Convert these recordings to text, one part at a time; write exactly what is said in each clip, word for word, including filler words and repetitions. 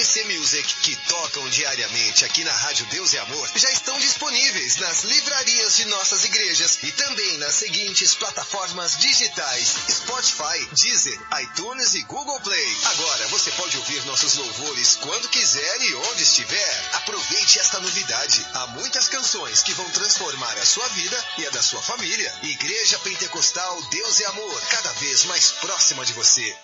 M C Music, que tocam diariamente aqui na Rádio Deus e Amor, já estão disponíveis nas livrarias de nossas igrejas e também nas seguintes plataformas digitais: Spotify, Deezer, iTunes e Google Play. Agora você pode ouvir nossos louvores quando quiser e onde estiver. Aproveite esta novidade. Há muitas canções que vão transformar a sua vida e a da sua família. Igreja Pentecostal Deus e Amor, cada vez mais próxima de você.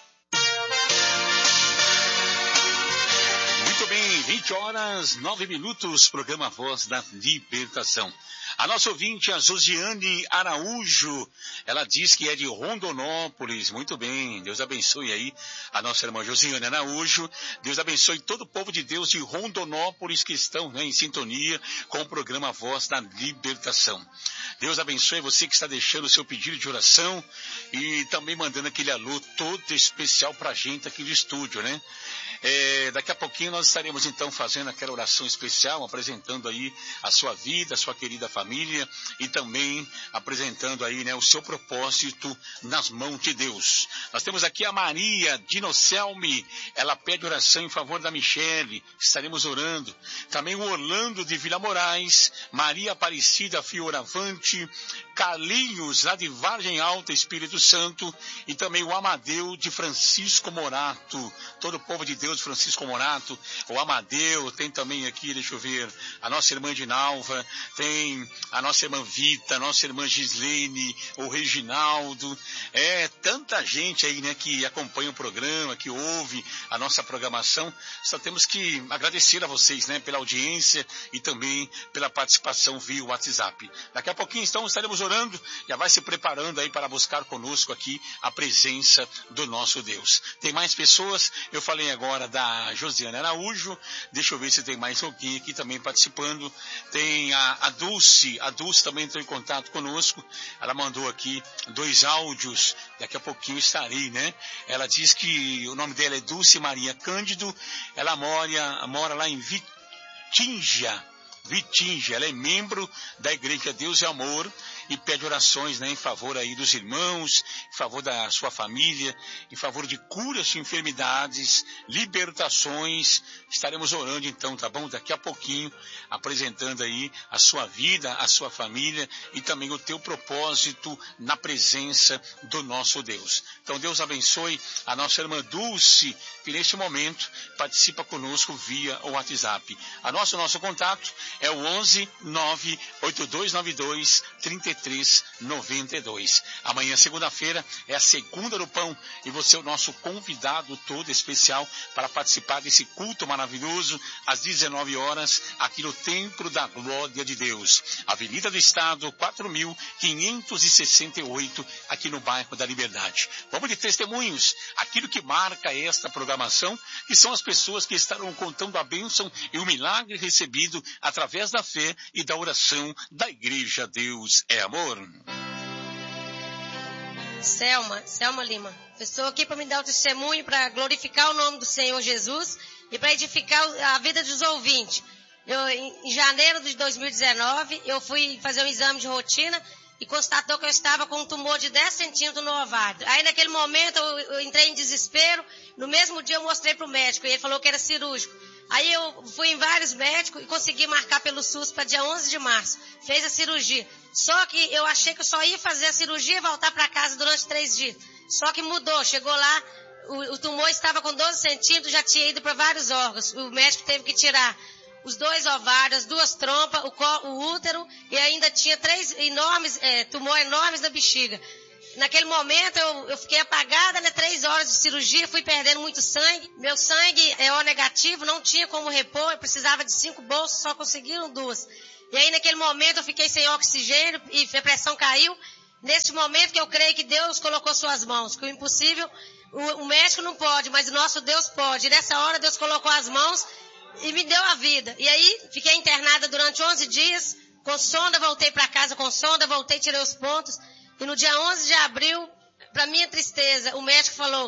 Muito bem, vinte horas, nove minutos, programa Voz da Libertação. A nossa ouvinte, a Josiane Araújo, ela diz que é de Rondonópolis. Muito bem, Deus abençoe aí a nossa irmã Josiane Araújo. Deus abençoe todo o povo de Deus de Rondonópolis que estão, né, em sintonia com o programa Voz da Libertação. Deus abençoe você que está deixando o seu pedido de oração e também mandando aquele alô todo especial pra gente aqui do estúdio, né? É, daqui a pouquinho nós estaremos então fazendo aquela oração especial, apresentando aí a sua vida, a sua querida família e também apresentando aí, né, o seu propósito nas mãos de Deus. Nós temos aqui a Maria Dinocelme, ela pede oração em favor da Michele, estaremos orando. Também o Orlando de Vila Moraes, Maria Aparecida Fioravante, Carlinhos lá de Vargem Alta, Espírito Santo, e também o Amadeu de Francisco Morato, todo o povo de Deus de Francisco Morato, o Amadeu, tem também aqui, deixa eu ver, a nossa irmã Dinalva, tem a nossa irmã Vita, a nossa irmã Gislene, o Reginaldo, é tanta gente aí, né, que acompanha o programa, que ouve a nossa programação. Só temos que agradecer a vocês, né, pela audiência e também pela participação via WhatsApp. Daqui a pouquinho, então, estaremos orando, já vai se preparando aí para buscar conosco aqui a presença do nosso Deus. Tem mais pessoas, eu falei agora da Josiane Araújo, deixa eu ver se tem mais alguém aqui também participando. Tem a, a Dulce, a Dulce também entrou em contato conosco, ela mandou aqui dois áudios, daqui a pouquinho estarei, né? Ela diz que o nome dela é Dulce Maria Cândido, ela mora, mora lá em Vitinga, Vitinga, ela é membro da Igreja Deus e Amor e pede orações, né, em favor aí dos irmãos, em favor da sua família, em favor de curas de enfermidades, libertações. Estaremos orando então, tá bom? Daqui a pouquinho, apresentando aí a sua vida, a sua família e também o teu propósito na presença do nosso Deus. Então Deus abençoe a nossa irmã Dulce, que neste momento participa conosco via o WhatsApp. A nosso, nosso contato é o onze nove oito dois nove dois três três nove dois. Amanhã, segunda-feira, é a segunda do pão e você é o nosso convidado todo especial para participar desse culto maravilhoso às dezenove horas aqui no Templo da Glória de Deus. Avenida do Estado, quatro mil quinhentos e sessenta e oito, aqui no bairro da Liberdade. Vamos de testemunhos, aquilo que marca esta programação, que são as pessoas que estarão contando a bênção e o milagre recebido através da fé e da oração da Igreja Deus é Amor. Selma, Selma Lima. Estou aqui para me dar o testemunho, para glorificar o nome do Senhor Jesus e para edificar a vida dos ouvintes. Eu, em janeiro de dois mil e dezenove, eu fui fazer um exame de rotina e constatou que eu estava com um tumor de dez centímetros no ovário. Aí naquele momento eu, eu entrei em desespero. No mesmo dia eu mostrei para o médico e ele falou que era cirúrgico. Aí eu fui em vários médicos e consegui marcar pelo SUS para dia onze de março. Fez a cirurgia. Só que eu achei que eu só ia fazer a cirurgia e voltar para casa durante três dias. Só que mudou. Chegou lá, o, o tumor estava com doze centímetros, já tinha ido para vários órgãos. O médico teve que tirar os dois ovários, as duas trompas, o, o útero e ainda tinha três enormes, é, tumores enormes na bexiga. Naquele momento eu, eu fiquei apagada, né? Três horas de cirurgia, fui perdendo muito sangue. Meu sangue é O negativo, não tinha como repor, eu precisava de cinco bolsas, só conseguiram duas. E aí naquele momento eu fiquei sem oxigênio e a pressão caiu. Nesse momento que eu creio que Deus colocou suas mãos, que o impossível, o, o médico não pode, mas o nosso Deus pode. E nessa hora Deus colocou as mãos e me deu a vida. E aí fiquei internada durante onze dias, com sonda, voltei para casa com sonda, voltei, tirei os pontos. E no dia onze de abril, para minha tristeza, o médico falou,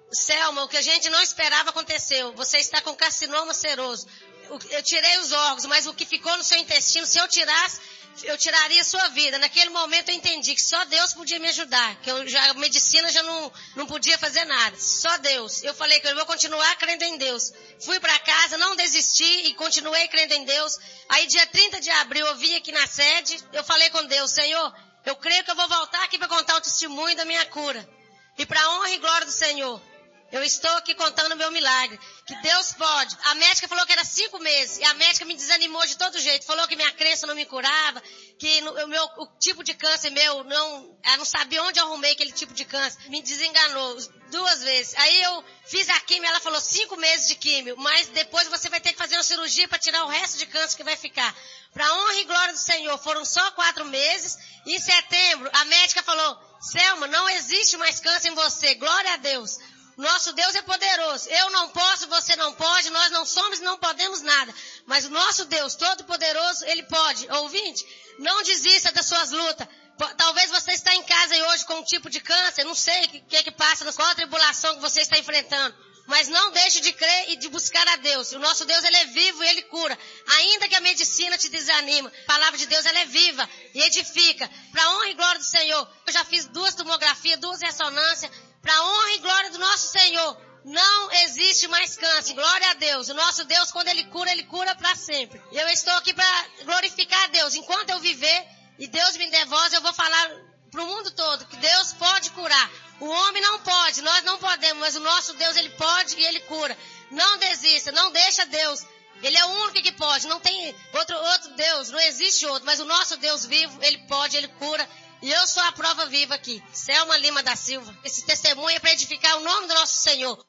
Selma, o que a gente não esperava aconteceu. Você está com carcinoma seroso. Eu tirei os órgãos, mas o que ficou no seu intestino, se eu tirasse, eu tiraria a sua vida. Naquele momento eu entendi que só Deus podia me ajudar, que eu já, a medicina já não, não podia fazer nada. Só Deus. Eu falei que eu vou continuar crendo em Deus. Fui para casa, não desisti e continuei crendo em Deus. Aí dia trinta de abril eu vim aqui na sede, eu falei com Deus, Senhor, eu creio que eu vou voltar aqui para contar o testemunho da minha cura. E para a honra e glória do Senhor, eu estou aqui contando o meu milagre, que Deus pode. A médica falou que era cinco meses, e a médica me desanimou de todo jeito, falou que minha crença não me curava, que no, o, meu, o tipo de câncer meu, não, eu não sabia onde eu arrumei aquele tipo de câncer, me desenganou duas vezes. Aí eu fiz a químio, ela falou cinco meses de químio, mas depois você vai ter que fazer uma cirurgia para tirar o resto de câncer que vai ficar. Para a honra e glória do Senhor, foram só quatro meses, e em setembro a médica falou, Selma, não existe mais câncer em você, glória a Deus. Nosso Deus é poderoso. Eu não posso, você não pode, nós não somos e não podemos nada. Mas o nosso Deus todo-poderoso, Ele pode. Ouvinte, não desista das suas lutas. Talvez você está em casa aí hoje com um tipo de câncer, não sei o que é que passa, qual a tribulação que você está enfrentando. Mas não deixe de crer e de buscar a Deus. O nosso Deus, Ele é vivo e Ele cura. Ainda que a medicina te desanima, a palavra de Deus, ela é viva e edifica. Para a honra e glória do Senhor, eu já fiz duas tomografias, duas ressonâncias. Para a honra e glória do nosso Senhor, não existe mais câncer. Glória a Deus. O nosso Deus, quando Ele cura, Ele cura para sempre. E eu estou aqui para glorificar a Deus. Enquanto eu viver e Deus me der voz, eu vou falar para o mundo todo que Deus pode curar. O homem não pode, nós não podemos, mas o nosso Deus, Ele pode e Ele cura. Não desista, não deixa Deus. Ele é o único que pode. Não tem outro, outro Deus, não existe outro. Mas o nosso Deus vivo, Ele pode, Ele cura. E eu sou a prova viva aqui, Selma Lima da Silva. Esse testemunho é para edificar o nome do nosso Senhor.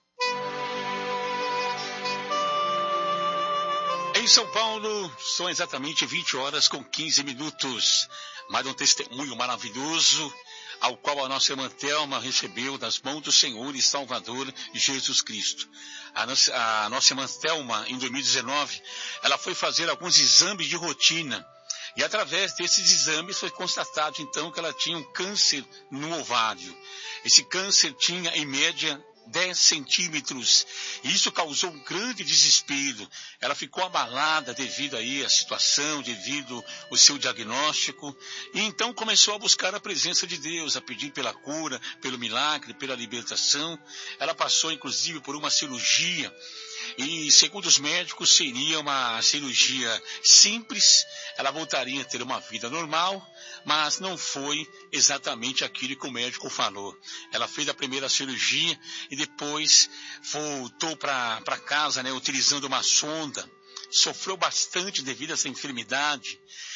Em São Paulo, são exatamente vinte horas com quinze minutos. Mais um testemunho maravilhoso, ao qual a nossa irmã Thelma recebeu das mãos do Senhor e Salvador Jesus Cristo. A nossa, a nossa irmã Thelma, em dois mil e dezenove, ela foi fazer alguns exames de rotina. E através desses exames foi constatado então que ela tinha um câncer no ovário. Esse câncer tinha em média dez centímetros. E isso causou um grande desespero. Ela ficou abalada devido aí à situação, devido ao seu diagnóstico. E então começou a buscar a presença de Deus, a pedir pela cura, pelo milagre, pela libertação. Ela passou inclusive por uma cirurgia. E, segundo os médicos, seria uma cirurgia simples, ela voltaria a ter uma vida normal, mas não foi exatamente aquilo que o médico falou. Ela fez a primeira cirurgia e depois voltou para casa, né, utilizando uma sonda. Sofreu bastante devido a essa enfermidade.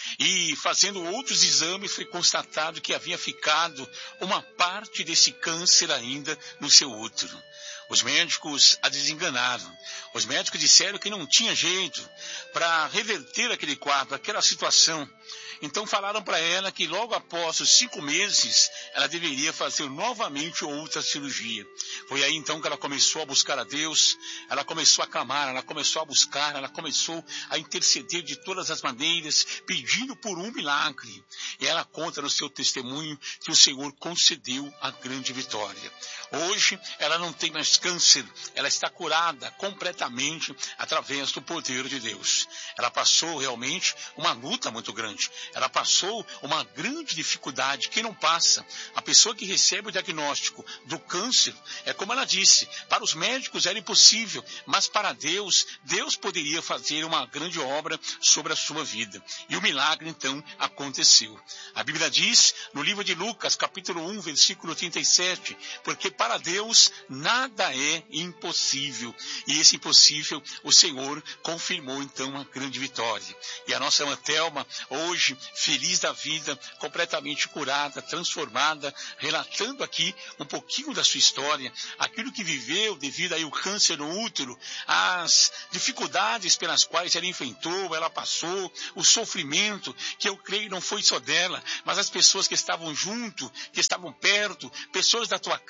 E fazendo outros exames foi constatado que havia ficado uma parte desse câncer ainda no seu útero. Os médicos a desenganaram. Os médicos disseram que não tinha jeito para reverter aquele quadro, aquela situação. Então falaram para ela que logo após os cinco meses, ela deveria fazer novamente outra cirurgia. Foi aí então que ela começou a buscar a Deus, ela começou a clamar, ela começou a buscar, ela começou a interceder de todas as maneiras, pedindo por um milagre. E ela conta no seu testemunho que o Senhor concedeu a grande vitória. Hoje, ela não tem mais câncer, ela está curada completamente através do poder de Deus. Ela passou realmente uma luta muito grande. Ela passou uma grande dificuldade. Quem não passa? A pessoa que recebe o diagnóstico do câncer, é como ela disse, para os médicos era impossível, mas para Deus, Deus poderia fazer uma grande obra sobre a sua vida. E o milagre, então, aconteceu. A Bíblia diz, no livro de Lucas, capítulo um, versículo trinta e sete, porque para Deus nada é impossível. E esse impossível, o Senhor confirmou, então, uma grande vitória. E a nossa irmã Thelma, hoje, feliz da vida, completamente curada, transformada, relatando aqui um pouquinho da sua história, aquilo que viveu devido aí ao câncer no útero, as dificuldades pelas quais ela enfrentou, ela passou, o sofrimento, que eu creio não foi só dela, mas as pessoas que estavam junto, que estavam perto, pessoas da tua casa, pessoas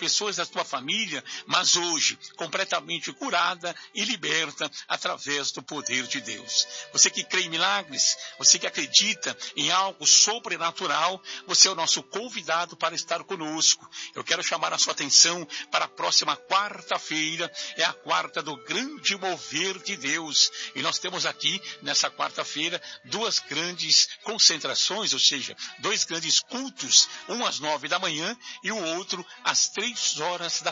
pessoas da tua família, mas hoje completamente curada e liberta através do poder de Deus. Você que crê em milagres, você que acredita em algo sobrenatural, você é o nosso convidado para estar conosco. Eu quero chamar a sua atenção para a próxima quarta-feira, é a quarta do grande mover de Deus. E nós temos aqui, nessa quarta-feira, duas grandes concentrações, ou seja, dois grandes cultos, um às nove da manhã e o outro às três horas da